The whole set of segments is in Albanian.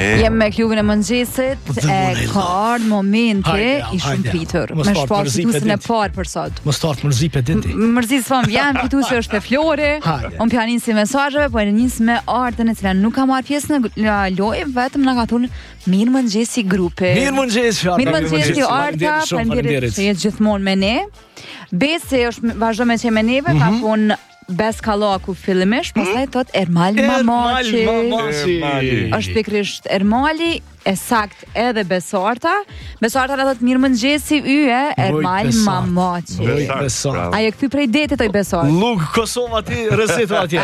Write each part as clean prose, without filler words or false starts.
Jem me klubin e mëngjesit, ka ardhur momenti I shumë pritur. Me shpall fituesin e parë për sot. Mos start mërzip e dinti. Mërzis fam, janë fituesi është e Flori. Un pianin si mesazheve, po e nis me Artën e cila nuk ka marrë pjesë në lojë, vetëm na ka thonë mirë mëngjesi grupi. Mirë mëngjesi, Arta. Mirë mëngjesi Arta, faleminderit se je gjithmonë me ne. Besi është vazhdo me që me neve, ka punë Bes Kallaku fillimisht, pastaj thot Ermal Mamaçi. Është pikërisht Ermali, e sakt edhe Besarta. Besarta na thot mirë mëngjesi yje, Ermal Mamaçi. Ai e kthy prej detit oj Besart. Lug Kosova ti rrezeto atje.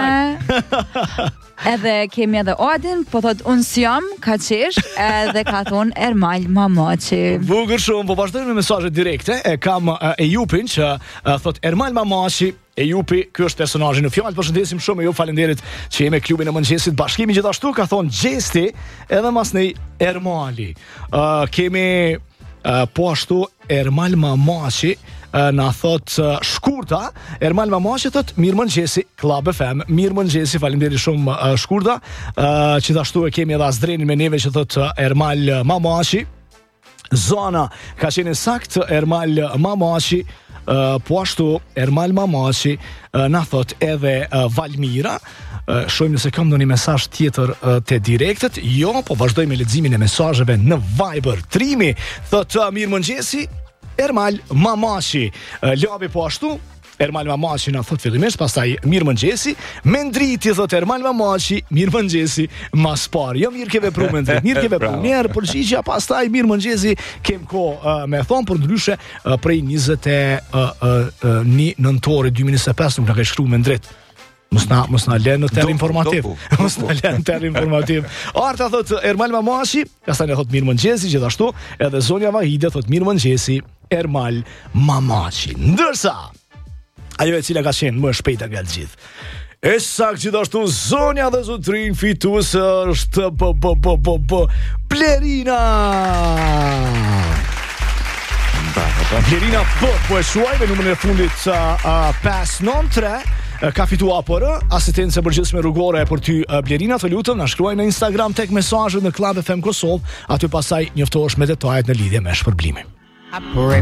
Edhe kemi edhe Odin, po thot unë s'jam, ka qesh, edhe ka thonë Ermal Mamaçi. Bukur shumë, po vazhdojmë me mesazhe direkte. E kam Ejupin që thot Ermal Mamaçi. Ejupi, ky është personazhi në fjalë. Përshëndesim shumë, ju falenderit që jemi klubin e mëngjesit. Bashkimi gjithashtu ka thonë Gjesti, edhe masnej Ermali. Kemi po ashtu Ermal Mamaçi. Na thot Shkurta, Ermal Mamaçi thot mirëmëngjesi Club FM. Mirëmëngjesi, faleminderit shumë Shkurta. Gjithashtu e kemi edhe Azdrenin me neve që thot Ermal Mamaçi. Zona ka qenë sakt Ermal Mamaçi. Po ashtu Ermal Mamaçi na thot edhe Valmira. Shohim nëse kam ndonjë mesazh tjetër te direktet. Jo, po vazhdoj me leximin e mesazheve në Viber. Trimi thot mirëmëngjesi Ermal Mamaçi. Lavi po ashtu Ermal Mamaçi na thot fillimisht, pastaj mirëmëngjesi. Mendriti thot Ermal Mamaçi, mirëmëngjesi mas par. Jo mirë ke vepruar Mendrit, mirë ke vepruar. Mirë përgjigja, pastaj mirëmëngjesi kem kohë me thon, por ndryshe prej 21 nëntori 2025 nuk na ka shkruar Mendrit. Mos na lën në terr informativ. Mos na lën në terr informativ. Arta thot Ermal Mamaçi, pastaj ne thot mirëmëngjesi gjithashtu, edhe Zonja Vahide thot mirëmëngjesi Ermal Mamaçi. Ndërsa ajo e cila ka qenë më shpejta nga gjithë. E sakt gjithashtu zonja dhe zotrin fituese është Blerina. Blerina po e shuaj me numrin e fundit 593. Ka fituar APR, asistencë përgjithshme rrugore për ty Blerina, të lutem na shkruaj në Instagram tek mesazhet në Club FM Kosovë, aty pastaj njoftohesh me detajet në lidhje me shpërblimin.